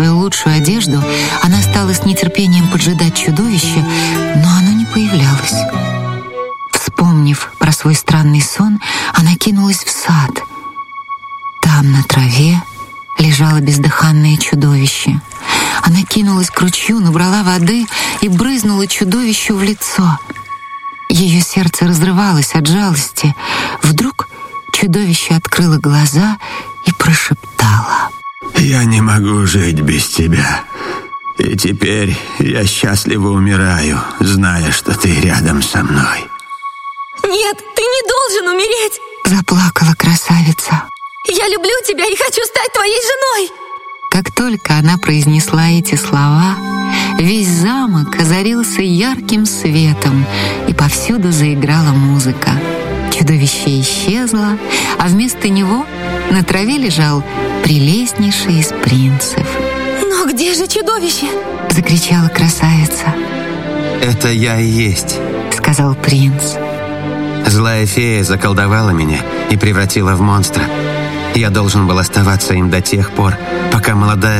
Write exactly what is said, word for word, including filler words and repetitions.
свою лучшую одежду, она стала с нетерпением поджидать чудовище, но оно не появлялось. Вспомнив про свой странный сон, она кинулась в сад. Там, на траве, лежало бездыханное чудовище. Она кинулась к ручью, набрала воды и брызнула чудовищу в лицо. Ее сердце разрывалось от жалости. Вдруг чудовище открыло глаза и прошептало: «Я не могу жить без тебя. И теперь я счастливо умираю, зная, что ты рядом со мной». «Нет, ты не должен умереть!» — заплакала красавица. «Я люблю тебя и хочу стать твоей женой!» Как только она произнесла эти слова, весь замок озарился ярким светом, и повсюду заиграла музыка. Чудовище исчезло, а вместо него на траве лежал прелестнейший из принцев. «Но где же чудовище?» — закричала красавица. «Это я и есть», — сказал принц. «Злая фея заколдовала меня и превратила в монстра. Я должен был оставаться им до тех пор, пока молодая